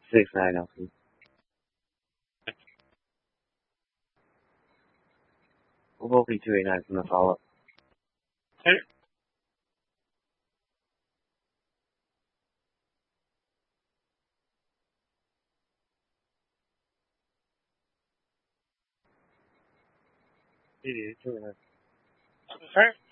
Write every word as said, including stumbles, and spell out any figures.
six nine L P. We'll both be two eight nine from the follow-up. Okay. two eight nine. Okay.